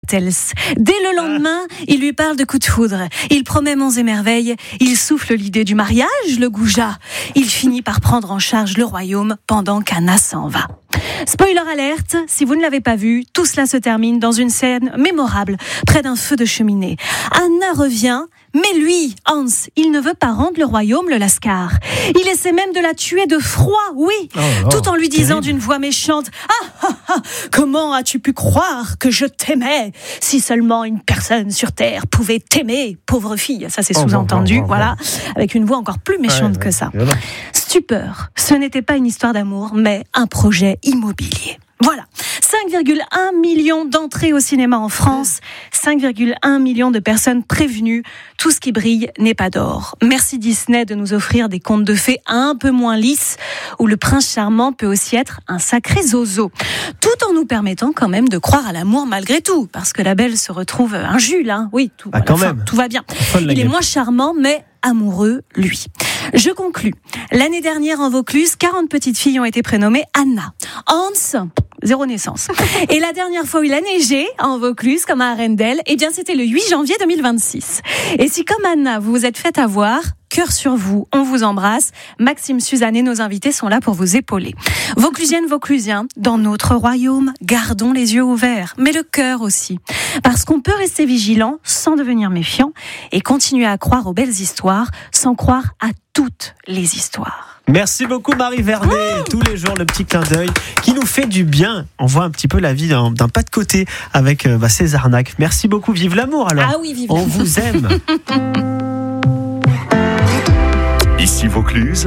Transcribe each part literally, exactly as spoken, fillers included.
Tels. Dès le lendemain, il lui parle de coups de foudre. Il promet monts et merveilles. Il souffle l'idée du mariage, le goujat. Il finit par prendre en charge le royaume pendant qu'Anna s'en va. Spoiler alerte, si vous ne l'avez pas vu, tout cela se termine dans une scène mémorable, près d'un feu de cheminée. Anna revient, mais lui, Hans, il ne veut pas rendre le royaume, le Lascar. Il essaie même de la tuer de froid, oui, oh, oh, tout en lui disant terrible. D'une voix méchante « Ah, ah, ah, comment as-tu pu croire que je t'aimais ? Si seulement une personne sur Terre pouvait t'aimer, pauvre fille. » Ça, c'est oh, sous-entendu, oh, oh, voilà, oh. Avec une voix encore plus méchante ouais, que ouais, ça. Voilà. Stupeur, ce n'était pas une histoire d'amour, mais un projet immobilier. Voilà, cinq virgule un millions d'entrées au cinéma en France, cinq virgule un millions de personnes prévenues. Tout ce qui brille n'est pas d'or. Merci Disney de nous offrir des contes de fées un peu moins lisses, où le prince charmant peut aussi être un sacré zozo. Tout en nous permettant quand même de croire à l'amour malgré tout, parce que la belle se retrouve un Jules, hein. Oui, tout, bah, quand même. Tout va bien. Il est moins charmant, mais amoureux, lui. Je conclus. L'année dernière, en Vaucluse, quarante petites filles ont été prénommées Anna. Hans, zéro naissance. Et la dernière fois où il a neigé, en Vaucluse, comme à Arendelle, eh bien, c'était le huit janvier deux mille vingt-six. Et si, comme Anna, vous vous êtes fait avoir, cœur sur vous, on vous embrasse. Maxime, Suzanne et nos invités sont là pour vous épauler. Vauclusiennes, Vauclusiens, dans notre royaume, gardons les yeux ouverts, mais le cœur aussi. Parce qu'on peut rester vigilant sans devenir méfiant et continuer à croire aux belles histoires sans croire à toutes les histoires. Merci beaucoup Marie Vernet. Mmh. Tous les jours, le petit clin d'œil qui nous fait du bien. On voit un petit peu la vie d'un, d'un pas de côté avec euh, bah, ces arnaques. Merci beaucoup. Vive l'amour alors. Ah oui, vive On l'amour. vous aime. Ici Vaucluse.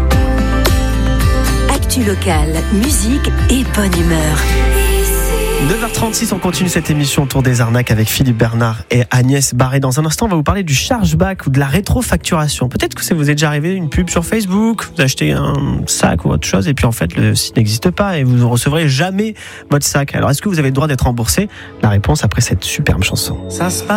Actu locale, musique et bonne humeur. neuf heures trente-six, on continue cette émission autour des arnaques avec Philippe Bernard et Agnès Barré. Dans un instant, on va vous parler du chargeback ou de la rétrofacturation. Peut-être que ça vous est déjà arrivé une pub sur Facebook, vous achetez un sac ou autre chose et puis en fait le site n'existe pas et vous ne recevrez jamais votre sac. Alors est-ce que vous avez le droit d'être remboursé ? La réponse après cette superbe chanson. Ça se passe.